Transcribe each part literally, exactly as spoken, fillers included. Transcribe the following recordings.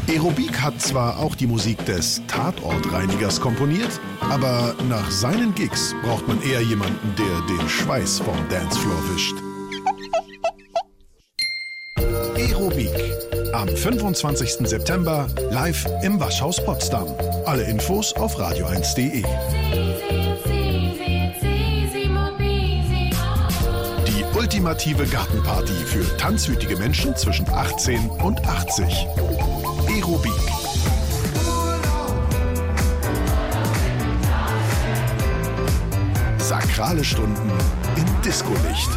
Aerobik hat zwar auch die Musik des Tatortreinigers komponiert, aber nach seinen Gigs braucht man eher jemanden, der den Schweiß vom Dancefloor wischt. Aerobik. Am fünfundzwanzigsten September live im Waschhaus Potsdam. Alle Infos auf radio eins punkt de. Die ultimative Gartenparty für tanzwütige Menschen zwischen achtzehn und achtzig. Aerobik. Sakrale Stunden im Disco-Licht.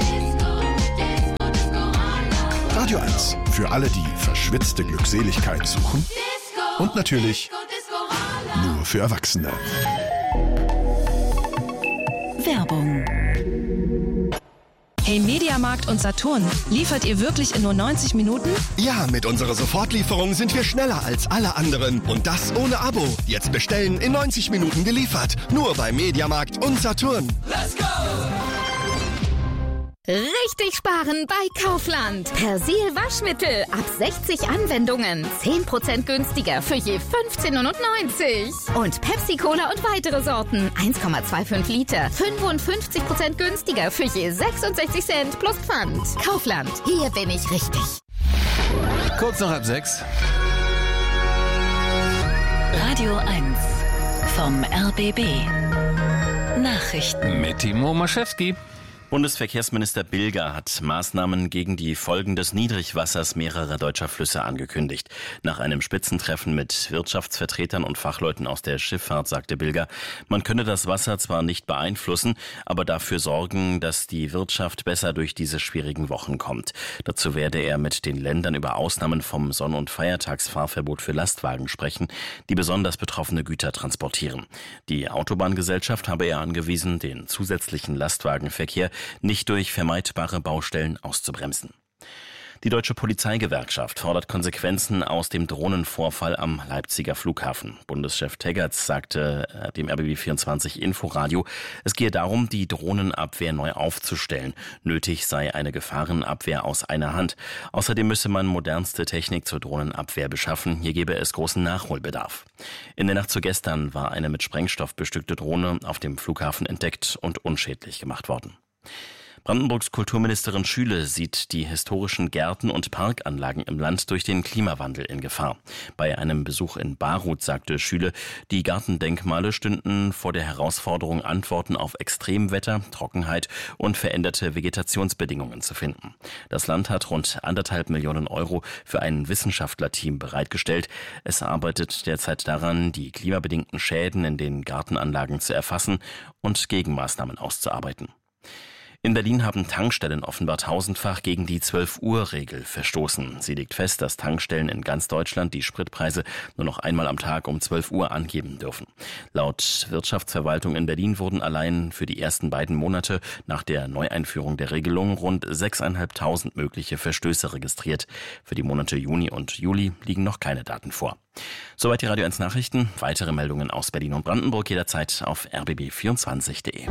Radio eins für alle, die verschwitzte Glückseligkeit suchen. Und natürlich nur für Erwachsene. Werbung. Hey Mediamarkt und Saturn, liefert ihr wirklich in nur neunzig Minuten? Ja, mit unserer Sofortlieferung sind wir schneller als alle anderen. Und das ohne Abo. Jetzt bestellen, in neunzig Minuten geliefert. Nur bei Mediamarkt und Saturn. Let's go! Richtig sparen bei Kaufland. Persil Waschmittel ab sechzig Anwendungen. zehn Prozent günstiger für je fünfzehn neunundneunzig. Und Pepsi Cola und weitere Sorten. eins Komma fünfundzwanzig Liter. fünfundfünfzig Prozent günstiger für je sechsundsechzig Cent plus Pfand. Kaufland. Hier bin ich richtig. Kurz nach halb sechs. Radio eins vom R B B. Nachrichten. Mit Timo Maschewski. Bundesverkehrsminister Bilger hat Maßnahmen gegen die Folgen des Niedrigwassers mehrerer deutscher Flüsse angekündigt. Nach einem Spitzentreffen mit Wirtschaftsvertretern und Fachleuten aus der Schifffahrt sagte Bilger, man könne das Wasser zwar nicht beeinflussen, aber dafür sorgen, dass die Wirtschaft besser durch diese schwierigen Wochen kommt. Dazu werde er mit den Ländern über Ausnahmen vom Sonn- und Feiertagsfahrverbot für Lastwagen sprechen, die besonders betroffene Güter transportieren. Die Autobahngesellschaft habe er angewiesen, den zusätzlichen Lastwagenverkehr nicht durch vermeidbare Baustellen auszubremsen. Die Deutsche Polizeigewerkschaft fordert Konsequenzen aus dem Drohnenvorfall am Leipziger Flughafen. Bundeschef Teggerts sagte dem R B B vierundzwanzig Inforadio, es gehe darum, die Drohnenabwehr neu aufzustellen. Nötig sei eine Gefahrenabwehr aus einer Hand. Außerdem müsse man modernste Technik zur Drohnenabwehr beschaffen. Hier gebe es großen Nachholbedarf. In der Nacht zu gestern war eine mit Sprengstoff bestückte Drohne auf dem Flughafen entdeckt und unschädlich gemacht worden. Brandenburgs Kulturministerin Schüle sieht die historischen Gärten und Parkanlagen im Land durch den Klimawandel in Gefahr. Bei einem Besuch in Baruth sagte Schüle, die Gartendenkmale stünden vor der Herausforderung, Antworten auf Extremwetter, Trockenheit und veränderte Vegetationsbedingungen zu finden. Das Land hat rund anderthalb Millionen Euro für ein Wissenschaftlerteam bereitgestellt. Es arbeitet derzeit daran, die klimabedingten Schäden in den Gartenanlagen zu erfassen und Gegenmaßnahmen auszuarbeiten. In Berlin haben Tankstellen offenbar tausendfach gegen die zwölf-Uhr-Regel verstoßen. Sie legt fest, dass Tankstellen in ganz Deutschland die Spritpreise nur noch einmal am Tag um zwölf Uhr angeben dürfen. Laut Wirtschaftsverwaltung in Berlin wurden allein für die ersten beiden Monate nach der Neueinführung der Regelung rund sechstausendfünfhundert mögliche Verstöße registriert. Für die Monate Juni und Juli liegen noch keine Daten vor. Soweit die Radio eins Nachrichten. Weitere Meldungen aus Berlin und Brandenburg jederzeit auf r b b vierundzwanzig punkt de.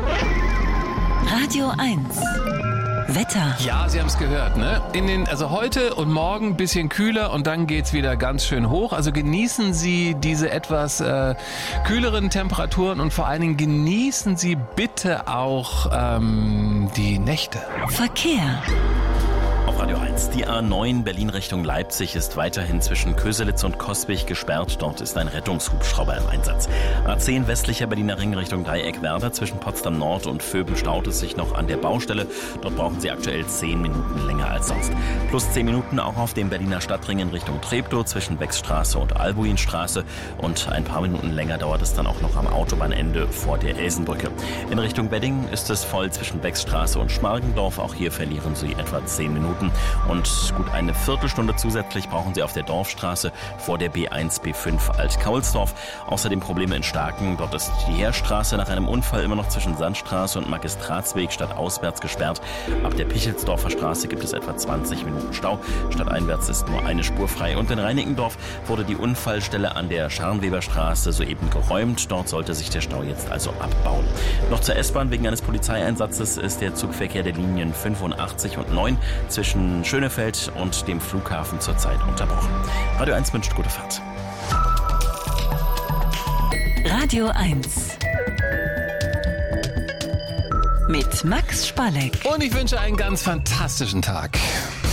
Radio eins. Wetter. Ja, Sie haben es gehört, ne? In den, also heute und morgen ein bisschen kühler und dann geht's wieder ganz schön hoch. Also genießen Sie diese etwas äh, kühleren Temperaturen und vor allen Dingen genießen Sie bitte auch ähm, die Nächte. Verkehr. Auf Radio eins. Die A neun Berlin Richtung Leipzig ist weiterhin zwischen Köselitz und Coswig gesperrt. Dort ist ein Rettungshubschrauber im Einsatz. A zehn westlicher Berliner Ring Richtung Dreieck-Werder. Zwischen Potsdam Nord und Vöben staut es sich noch an der Baustelle. Dort brauchen Sie aktuell zehn Minuten länger als sonst. Plus zehn Minuten auch auf dem Berliner Stadtring in Richtung Treptow zwischen Wechsstraße und Albuinstraße. Und ein paar Minuten länger dauert es dann auch noch am Autobahnende vor der Elsenbrücke. In Richtung Wedding ist es voll zwischen Wechsstraße und Schmargendorf. Auch hier verlieren Sie etwa zehn Minuten. Und gut eine Viertelstunde zusätzlich brauchen Sie auf der Dorfstraße vor der B eins B fünf Alt-Kaulsdorf. Außerdem Probleme in Starken. Dort ist die Heerstraße nach einem Unfall immer noch zwischen Sandstraße und Magistratsweg stadtauswärts gesperrt. Ab der Pichelsdorfer Straße gibt es etwa zwanzig Minuten Stau. Stadteinwärts ist nur eine Spur frei. Und in Reinickendorf wurde die Unfallstelle an der Scharnweberstraße soeben geräumt. Dort sollte sich der Stau jetzt also abbauen. Noch zur S-Bahn. Wegen eines Polizeieinsatzes ist der Zugverkehr der Linien fünfundachtzig und neun zwischen zwischen Schönefeld und dem Flughafen zurzeit unterbrochen. Radio eins wünscht gute Fahrt. Radio eins mit Max Spalleck. Und ich wünsche einen ganz fantastischen Tag.